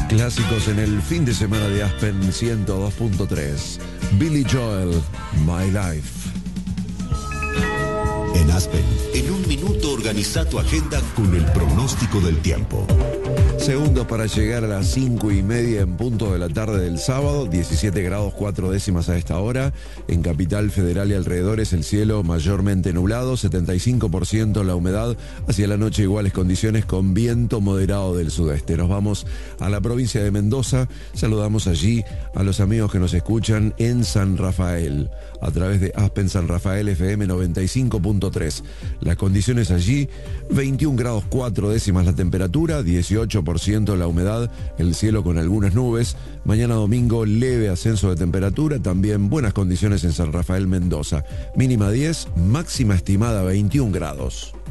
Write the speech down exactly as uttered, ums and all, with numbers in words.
Clásicos en el fin de semana de Aspen ciento dos punto tres. Billy Joel, My Life. En Aspen, en un minuto organiza tu agenda con el pronóstico del tiempo. Segundos para llegar a las cinco y media en punto de la tarde del sábado, diecisiete grados cuatro décimas a esta hora. En Capital Federal y alrededores el cielo mayormente nublado, setenta y cinco por ciento la humedad. Hacia la noche iguales condiciones con viento moderado del sudeste. Nos vamos a la provincia de Mendoza. Saludamos allí a los amigos que nos escuchan en San Rafael a través de Aspen San Rafael F M noventa y cinco punto tres. Las condiciones allí, veintiún grados cuatro décimas la temperatura, dieciocho por ciento la humedad, el cielo con algunas nubes. Mañana domingo leve ascenso de temperatura, también buenas condiciones en San Rafael Mendoza. Mínima diez, máxima estimada veintiún grados.